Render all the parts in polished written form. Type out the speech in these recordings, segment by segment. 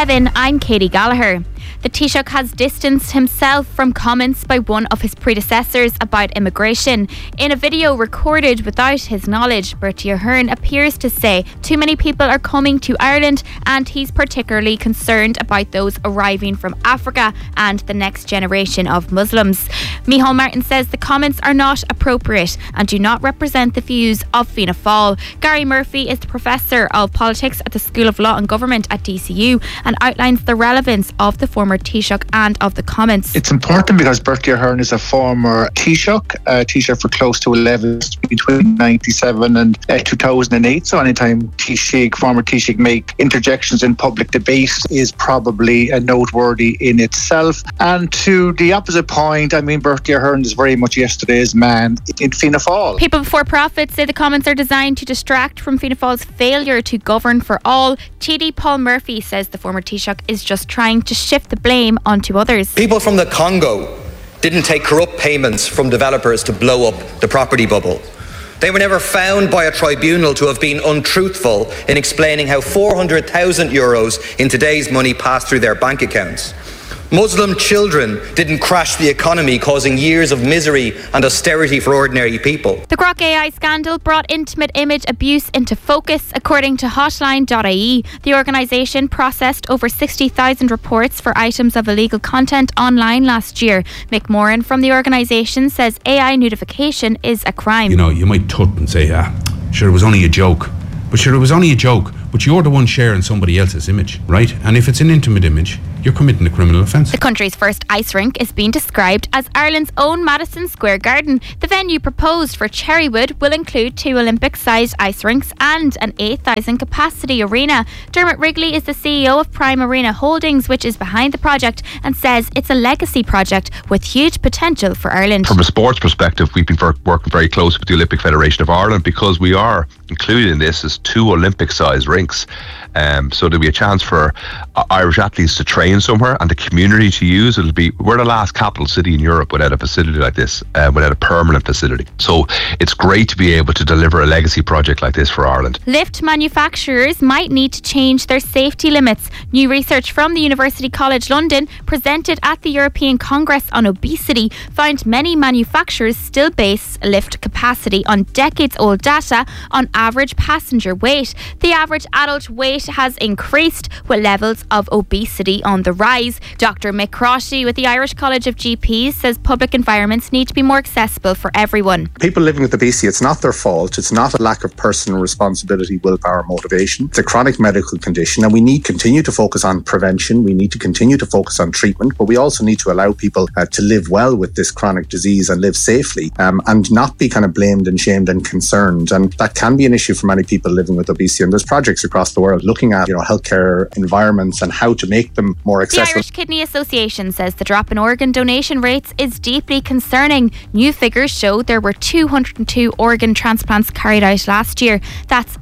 7, I'm Katie Gallagher. The Taoiseach has distanced himself from comments by one of his predecessors about immigration. In a video recorded without his knowledge, Bertie Ahern appears to say too many people are coming to Ireland and he's particularly concerned about those arriving from Africa and the next generation of Muslims. Micheál Martin says the comments are not appropriate and do not represent the views of Fianna Fáil. Gary Murphy is the Professor of Politics at the School of Law and Government at DCU and outlines the relevance of the former Taoiseach and of the comments. It's important because Bertie Ahern is a former Taoiseach for close to 11 years between 1997 and 2008. So anytime former Taoiseach make interjections in public debate is probably noteworthy in itself. And to the opposite point, I mean, Bertie Ahern is very much yesterday's man in Fianna Fáil. People Before Profit say the comments are designed to distract from Fianna Fáil's failure to govern for all. TD Paul Murphy says the former Taoiseach is just trying to shift the blame onto others. People from the Congo didn't take corrupt payments from developers to blow up the property bubble. They were never found by a tribunal to have been untruthful in explaining how 400,000 euros in today's money passed through their bank accounts. Muslim children didn't crash the economy, causing years of misery and austerity for ordinary people. The Grok AI scandal brought intimate image abuse into focus, according to Hotline.ie. The organisation processed over 60,000 reports for items of illegal content online last year. Mick Moran from the organisation says AI nudification is a crime. You know, you might tut and say, sure, it was only a joke. But sure, it was only a joke, but you're the one sharing somebody else's image, right? And if it's an intimate image, you're committing a criminal offence. The country's first ice rink is being described as Ireland's own Madison Square Garden. The venue proposed for Cherrywood will include 2 Olympic-sized ice rinks and an 8,000 capacity arena. Dermot Wrigley is the CEO of Prime Arena Holdings, which is behind the project, and says it's a legacy project with huge potential for Ireland. From a sports perspective, we've been working very close with the Olympic Federation of Ireland because we are included in this as 2 Olympic-sized rinks. So there'll be a chance for Irish athletes to train somewhere and the community to use. We're the last capital city in Europe without a facility like this, without a permanent facility. So it's great to be able to deliver a legacy project like this for Ireland. Lift manufacturers might need to change their safety limits. New research from the University College London, presented at the European Congress on Obesity, found many manufacturers still base lift capacity on decades-old data on average passenger weight. The average adult weight has increased with levels of obesity on the rise. Dr. Mick Croshy with the Irish College of GPs says public environments need to be more accessible for everyone. People living with obesity, it's not their fault. It's not a lack of personal responsibility, willpower, motivation. It's a chronic medical condition, and we need to continue to focus on prevention. We need to continue to focus on treatment, but we also need to allow people to live well with this chronic disease and live safely, and not be kind of blamed and shamed and concerned. And that can be an issue for many people living with obesity. And there's projects across the world looking at, healthcare environments and how to make them more accessible. The Irish Kidney Association says the drop in organ donation rates is deeply concerning. New figures show there were 202 organ transplants carried out last year. That's a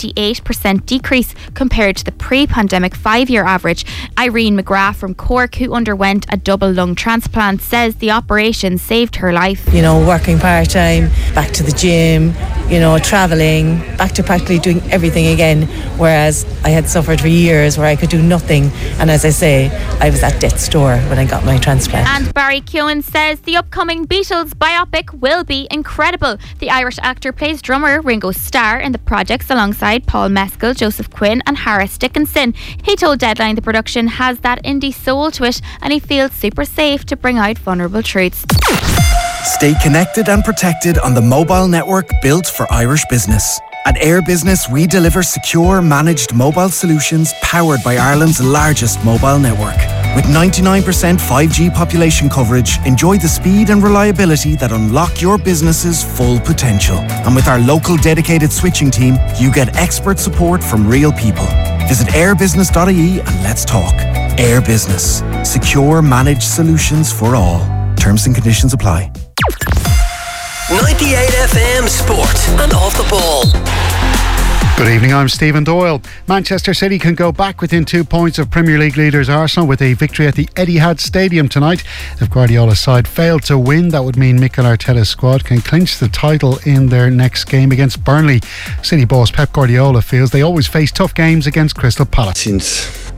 28% decrease compared to the pre-pandemic 5-year average. Irene McGrath from Cork, who underwent a double lung transplant, says the operation saved her life. Working part-time, back to the gym, travelling, back to practically doing everything again, whereas I had suffered for years where I could do nothing, and as I say, I was at death's door when I got my transplant. And Barry Keoghan says the upcoming Beatles biopic will be incredible. The Irish actor plays drummer Ringo Starr in the projects alongside Paul Mescal, Joseph Quinn and Harris Dickinson. He told Deadline the production has that indie soul to it and he feels super safe to bring out vulnerable truths. Stay connected and protected on the mobile network built for Irish business. At Air Business, we deliver secure, managed mobile solutions powered by Ireland's largest mobile network. With 99% 5G population coverage, enjoy the speed and reliability that unlock your business's full potential. And with our local dedicated switching team, you get expert support from real people. Visit airbusiness.ie and let's talk. Air Business. Secure, managed solutions for all. Terms and conditions apply. 98 FM Sport and Off the Ball. Good evening, I'm Stephen Doyle. Manchester City can go back within 2 points of Premier League leaders Arsenal with a victory at the Etihad Stadium tonight. If Guardiola's side failed to win, that would mean Mikel Arteta's squad can clinch the title in their next game against Burnley. City boss Pep Guardiola feels they always face tough games against Crystal Palace. Since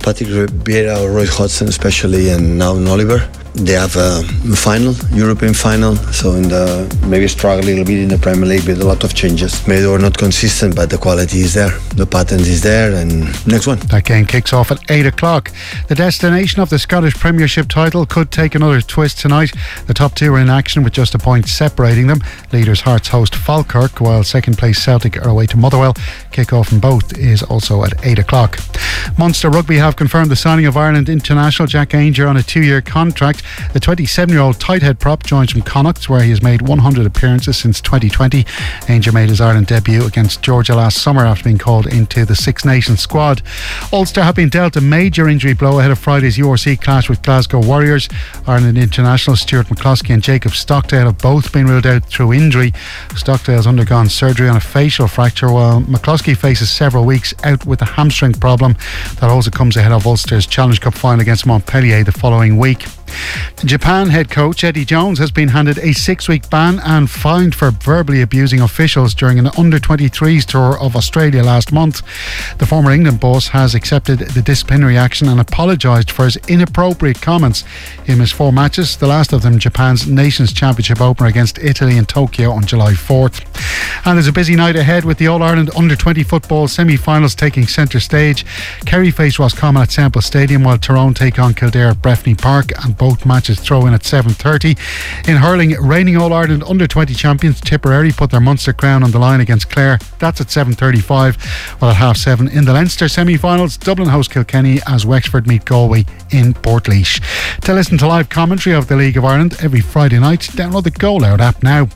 Patrick Vieira or Roy Hodgson especially, and now Oliver. They have a final, European final, so maybe struggle a little bit in the Premier League with a lot of changes. Maybe they were not consistent, but the quality is there, the pattern is there, and next one. That game kicks off at 8 o'clock. The destination of the Scottish Premiership title could take another twist tonight. The top two are in action with just a point separating them. Leaders Hearts host Falkirk, while second place Celtic are away to Motherwell. Kick-off in both is also at 8 o'clock. Munster Rugby have confirmed the signing of Ireland international Jack Ainger on a 2-year contract. The 27-year-old tight head prop joins from Connacht, where he has made 100 appearances since 2020. Ainger made his Ireland debut against Georgia last summer after being called into the Six Nations squad. Ulster have been dealt a major injury blow ahead of Friday's URC clash with Glasgow Warriors. Ireland internationals Stuart McCloskey and Jacob Stockdale have both been ruled out through injury. Stockdale has undergone surgery on a facial fracture, while McCloskey faces several weeks out with a hamstring problem. That also comes ahead of Ulster's Challenge Cup final against Montpellier the following week. Japan head coach Eddie Jones has been handed a 6-week ban and fined for verbally abusing officials during an under-23s tour of Australia last month. The former England boss has accepted the disciplinary action and apologised for his inappropriate comments. He missed 4 matches, the last of them Japan's Nations Championship opener against Italy in Tokyo on July 4th. And there's a busy night ahead with the All-Ireland Under-20 football semi-finals taking centre stage. Kerry face Roscommon at Semple Stadium, while Tyrone take on Kildare at Breffni Park, and both matches throw in at 7:30. In hurling, reigning All-Ireland Under-20 champions Tipperary put their Munster crown on the line against Clare. That's at 7:35. While at 7:30 in the Leinster semi-finals, Dublin host Kilkenny as Wexford meet Galway in Portlaoise. To listen to live commentary of the League of Ireland every Friday night, download the Go Loud app now.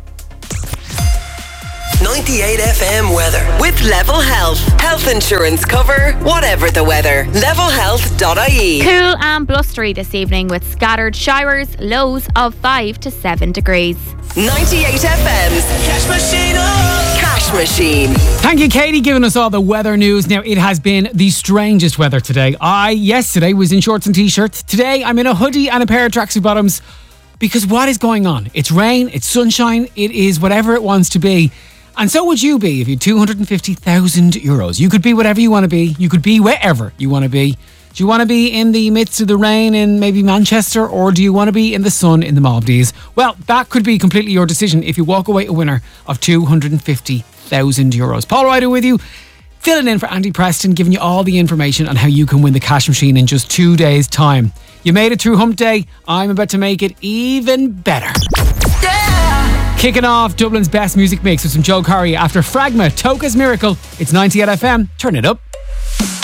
98 FM weather with Level Health. Health insurance cover, whatever the weather. Levelhealth.ie. Cool and blustery this evening with scattered showers, lows of 5 to 7 degrees. 98 FM's Cash Machine. Cash Machine. Thank you, Katie, giving us all the weather news. Now, it has been the strangest weather today. Yesterday was in shorts and t-shirts. Today, I'm in a hoodie and a pair of tracksuit bottoms. Because what is going on? It's rain, it's sunshine, it is whatever it wants to be. And so would you be if you had €250,000. You could be whatever you want to be. You could be wherever you want to be. Do you want to be in the midst of the rain in maybe Manchester, or do you want to be in the sun in the Maldives? Well, that could be completely your decision if you walk away a winner of €250,000. Paul Ryder with you, filling in for Andy Preston, giving you all the information on how you can win the cash machine in just 2 days' time. You made it through hump day. I'm about to make it even better. Kicking off Dublin's best music mix with some Joe Corey after Fragma, Toka's Miracle. It's 98 FM. Turn it up.